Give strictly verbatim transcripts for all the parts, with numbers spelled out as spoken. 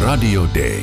Radio Day.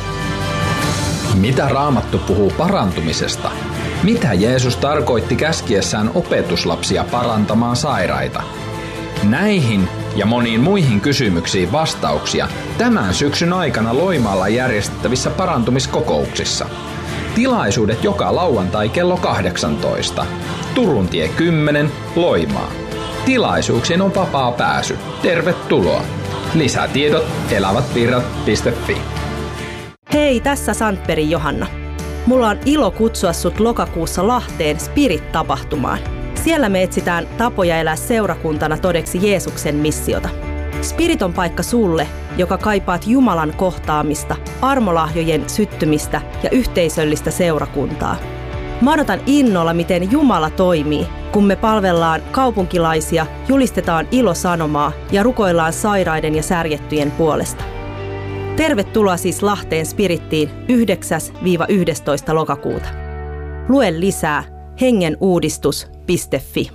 Mitä Raamattu puhuu parantumisesta? Mitä Jeesus tarkoitti käskiessään opetuslapsia parantamaan sairaita? Näihin ja moniin muihin kysymyksiin vastauksia tämän syksyn aikana Loimaalla järjestettävissä parantumiskokouksissa. Tilaisuudet joka lauantai kello kahdeksantoista. Turun tie kymmenen, Loimaa. Tilaisuuksiin on vapaa pääsy. Tervetuloa! Lisätiedot elävätvirrat piste fi. Hei, tässä Sandbergin Johanna. Mulla on ilo kutsua sut lokakuussa Lahteen Spirit-tapahtumaan. Siellä me etsitään tapoja elää seurakuntana todeksi Jeesuksen missiota. Spirit on paikka sulle, joka kaipaat Jumalan kohtaamista, armolahjojen syttymistä ja yhteisöllistä seurakuntaa. Mä odotan innolla, miten Jumala toimii, kun me palvellaan kaupunkilaisia, julistetaan ilosanomaa ja rukoillaan sairaiden ja särjettyjen puolesta. Tervetuloa siis Lahteen Spirittiin yhdeksäs yhdestoista lokakuuta. Lue lisää hengenuudistus piste fi.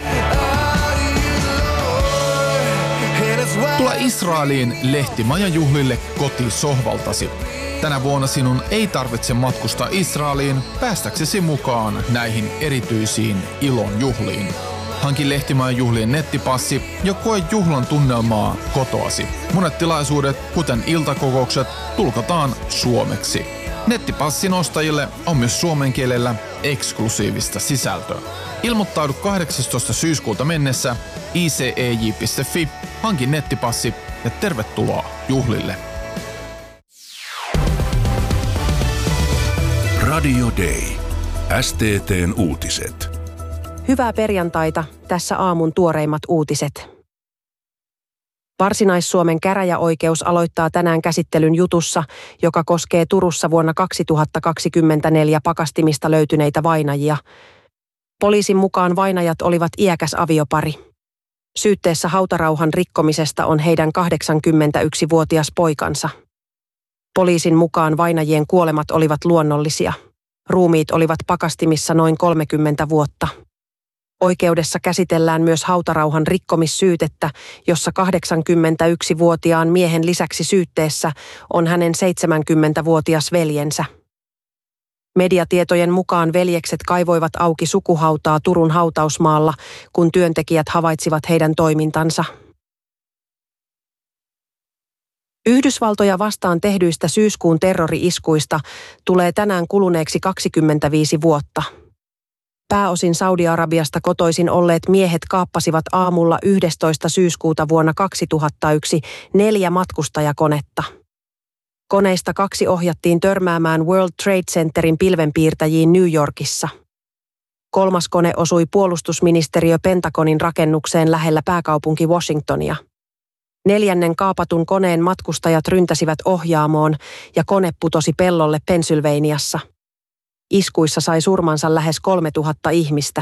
Tule Israeliin lehtimajajuhlille kotisohvaltasi. Tänä vuonna sinun ei tarvitse matkustaa Israeliin päästäksesi mukaan näihin erityisiin ilon juhliin. Hanki lehtimajajuhlien nettipassi ja koe juhlan tunnelmaa kotoasi. Monet tilaisuudet, kuten iltakokoukset, tulkataan suomeksi. Nettipassin ostajille on myös suomen kielellä eksklusiivista sisältöä. Ilmoittaudu kahdeksastoista syyskuuta mennessä i c e j piste f i, hanki nettipassi ja tervetuloa juhlille. Radio Day. S T T:n uutiset. Hyvää perjantaita, tässä aamun tuoreimmat uutiset. Varsinais-Suomen käräjäoikeus aloittaa tänään käsittelyn jutussa, joka koskee Turussa vuonna kaksituhattakaksikymmentäneljä pakastimista löytyneitä vainajia. Poliisin mukaan vainajat olivat iäkäs aviopari. Syytteessä hautarauhan rikkomisesta on heidän kahdeksankymmentäyksivuotias poikansa. Poliisin mukaan vainajien kuolemat olivat luonnollisia. Ruumiit olivat pakastimissa noin kolmekymmentä vuotta. Oikeudessa käsitellään myös hautarauhan rikkomissyytettä, jossa kahdeksankymmentäyksivuotiaan miehen lisäksi syytteessä on hänen seitsemänkymmentävuotias veljensä. Mediatietojen mukaan veljekset kaivoivat auki sukuhautaa Turun hautausmaalla, kun työntekijät havaitsivat heidän toimintansa. Yhdysvaltoja vastaan tehdyistä syyskuun terrori-iskuista tulee tänään kuluneeksi kaksikymmentäviisi vuotta. Pääosin Saudi-Arabiasta kotoisin olleet miehet kaappasivat aamulla yhdestoista syyskuuta vuonna kaksituhattayksi neljä matkustajakonetta. Koneista kaksi ohjattiin törmäämään World Trade Centerin pilvenpiirtäjiin New Yorkissa. Kolmas kone osui puolustusministeriö Pentagonin rakennukseen lähellä pääkaupunki Washingtonia. Neljännen kaapatun koneen matkustajat ryntäsivät ohjaamoon ja kone putosi pellolle Pennsylvaniassa. Iskuissa sai surmansa lähes kolmetuhatta ihmistä.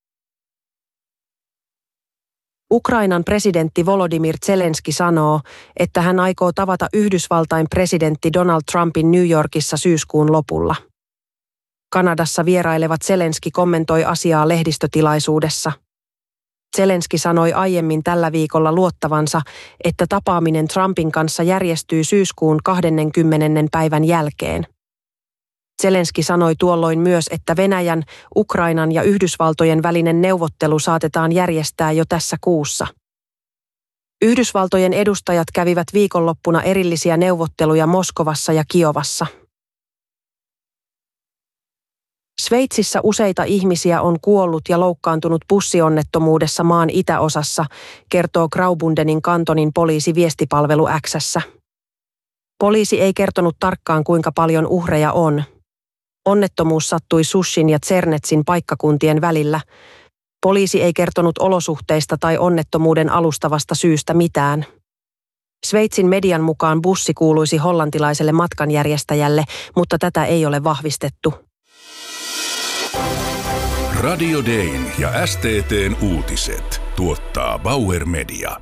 Ukrainan presidentti Volodymyr Zelenski sanoo, että hän aikoo tavata Yhdysvaltain presidentti Donald Trumpin New Yorkissa syyskuun lopulla. Kanadassa vierailevat Zelenski kommentoi asiaa lehdistötilaisuudessa. Zelenski sanoi aiemmin tällä viikolla luottavansa, että tapaaminen Trumpin kanssa järjestyy syyskuun kaksikymmentä päivän jälkeen. Zelenski sanoi tuolloin myös, että Venäjän, Ukrainan ja Yhdysvaltojen välinen neuvottelu saatetaan järjestää jo tässä kuussa. Yhdysvaltojen edustajat kävivät viikonloppuna erillisiä neuvotteluja Moskovassa ja Kiovassa. Sveitsissä useita ihmisiä on kuollut ja loukkaantunut bussionnettomuudessa maan itäosassa, kertoo Graubundenin kantonin poliisi viestipalvelu X:ssä. Poliisi ei kertonut tarkkaan, kuinka paljon uhreja on. Onnettomuus sattui Sushin ja Zernetsin paikkakuntien välillä. Poliisi ei kertonut olosuhteista tai onnettomuuden alustavasta syystä mitään. Sveitsin median mukaan bussi kuuluisi hollantilaiselle matkanjärjestäjälle, mutta tätä ei ole vahvistettu. Radio Dayn ja S T T:n uutiset tuottaa Bauer Media.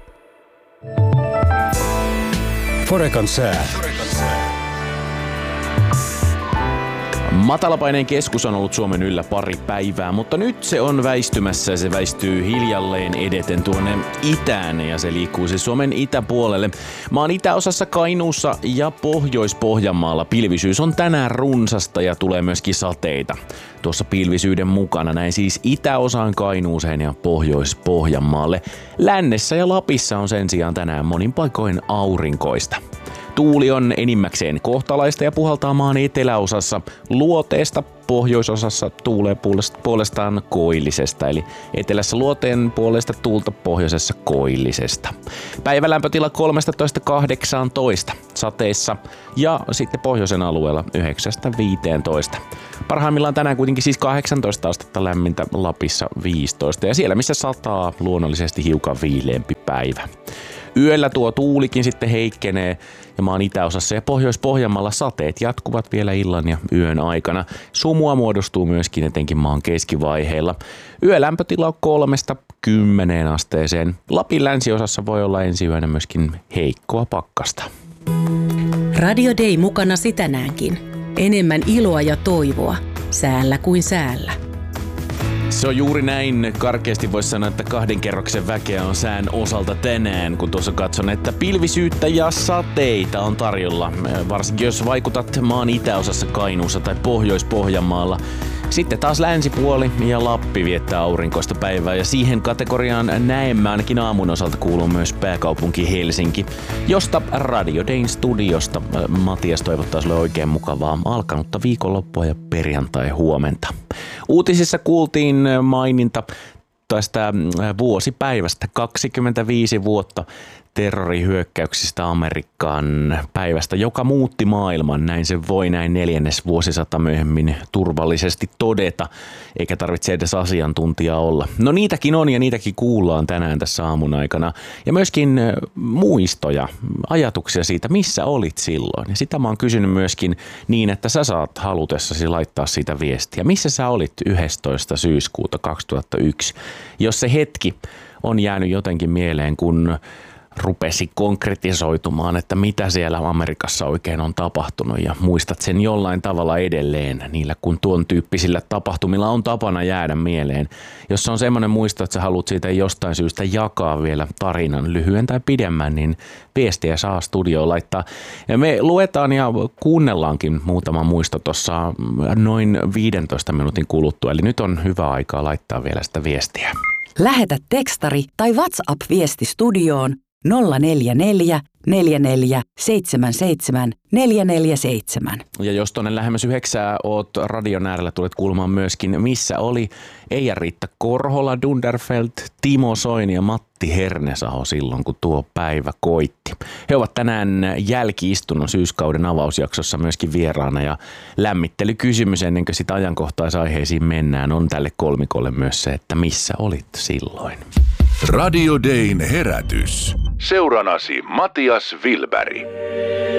Forekan sää. Matalapaineen keskus on ollut Suomen yllä pari päivää, mutta nyt se on väistymässä ja se väistyy hiljalleen edeten tuonne itään ja se liikkuu siis Suomen itäpuolelle. Maan itäosassa Kainuussa ja Pohjois-Pohjanmaalla pilvisyys on tänään runsasta ja tulee myöskin sateita. Tuossa pilvisyyden mukana näin siis itäosaan Kainuuseen ja Pohjois-Pohjanmaalle. Lännessä ja Lapissa on sen sijaan tänään monin paikoin aurinkoista. Tuuli on enimmäkseen kohtalaista ja puhaltaa maan eteläosassa luoteesta, pohjoisosassa tuulee puolestaan koillisesta, eli etelässä luoteen puolesta tuulta, pohjoisessa koillisesta. Päivälämpötila kolmetoista kahdeksantoista, sateissa ja sitten pohjoisen alueella yhdeksästä viiteentoista. Parhaimmillaan tänään kuitenkin siis kahdeksantoista astetta lämmintä, Lapissa viisitoista ja siellä missä sataa luonnollisesti hiukan viileämpi päivä. Yöllä tuo tuulikin sitten heikkenee ja maan itäosassa ja Pohjois-Pohjanmaalla sateet jatkuvat vielä illan ja yön aikana. Sumua muodostuu myöskin etenkin maan keskivaiheilla. Yölämpötila on kolmesta kymmeneen asteeseen. Lapin länsiosassa voi olla ensi yönä myöskin heikkoa pakkasta. Radio Day mukana tänäänkin. Enemmän iloa ja toivoa. Säällä kuin säällä. Se on juuri näin. Karkeasti voisi sanoa, että kahden kerroksen väkeä on sään osalta tänään, kun tuossa katson, että pilvisyyttä ja sateita on tarjolla. Varsinkin jos vaikutat maan itäosassa Kainuussa tai Pohjois-Pohjanmaalla. Sitten taas länsipuoli ja Lappi viettää aurinkoista päivää ja siihen kategoriaan näemme ainakin aamun osalta kuuluu myös pääkaupunki Helsinki, josta Radio Dayn studiosta Matias toivottaa sulle oikein mukavaa alkanutta viikonloppua ja perjantai huomenta. Uutisissa kuultiin maininta tästä vuosipäivästä kaksikymmentäviisi vuotta terrorihyökkäyksistä Amerikkaan, päivästä, joka muutti maailman. Näin se voi näin neljännes vuosisata myöhemmin turvallisesti todeta, eikä tarvitse edes asiantuntija olla. No niitäkin on ja niitäkin kuullaan tänään tässä aamun aikana. Ja myöskin muistoja, ajatuksia siitä, missä olit silloin. Ja sitä mä oon kysynyt myöskin niin, että sä saat halutessasi laittaa siitä viestiä. Missä sä olit yhdestoista syyskuuta kaksituhattayksi, jos se hetki on jäänyt jotenkin mieleen, kun rupesi konkretisoitumaan, että mitä siellä Amerikassa oikein on tapahtunut ja muistat sen jollain tavalla edelleen niillä, kun tuon tyyppisillä tapahtumilla on tapana jäädä mieleen. Jos on semmoinen muisto, että sä haluat siitä jostain syystä jakaa vielä tarinan lyhyen tai pidemmän, niin viestiä saa studioon laittaa. Ja me luetaan ja kuunnellaankin muutama muisto tuossa noin viidentoista minuutin kuluttua, eli nyt on hyvä aikaa laittaa vielä sitä viestiä. Lähetä tekstari tai WhatsApp-viesti studioon nolla neljä neljä neljä neljä seitsemän seitsemän neljä neljä seitsemän. Ja jos tuonne lähemmäs yhdeksää oot radion äärellä, tulet kuulemaan myöskin, missä oli Eija-Riitta Korhola, Dunderfeld, Timo Soini ja Matti Hernesaho silloin, kun tuo päivä koitti. He ovat tänään jälki-istunnon syyskauden avausjaksossa myöskin vieraana ja lämmittelykysymys ennen kuin sitä ajankohtaisaiheisiin mennään on tälle kolmikolle myös se, että missä olit silloin. Radio Dayn herätys. Seuranasi Matias Wilberg.